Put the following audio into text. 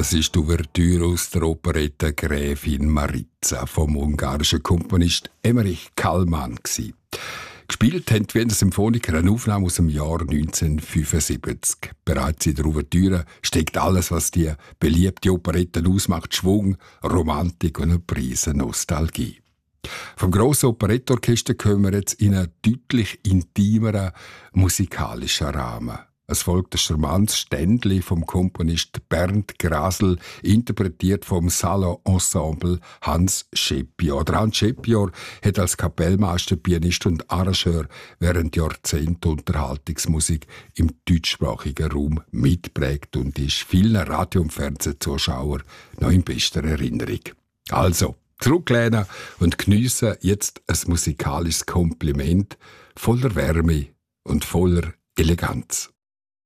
Das ist die Ouvertüre aus der Operette «Gräfin Maritza» vom ungarischen Komponist Emmerich Kallmann. Gespielt haben die Wiener Symphoniker eine Aufnahme aus dem Jahr 1975. Bereits in der Ouvertüre steckt alles, was die beliebte Operette ausmacht: Schwung, Romantik und eine Prise Nostalgie. Vom grossen Operetteorchester kommen wir jetzt in einen deutlich intimeren musikalischen Rahmen. Es folgt ein charmantes Ständli vom Komponist Bernd Grasel, interpretiert vom Salon Ensemble Hans Scheppior. Hans Scheppior hat als Kapellmeister, Pianist und Arrangeur während Jahrzehnten Unterhaltungsmusik im deutschsprachigen Raum mitprägt und ist vielen Radio- und Fernsehzuschauern noch in bester Erinnerung. Also, zurücklehnen und geniessen jetzt ein musikalisches Kompliment voller Wärme und voller Eleganz.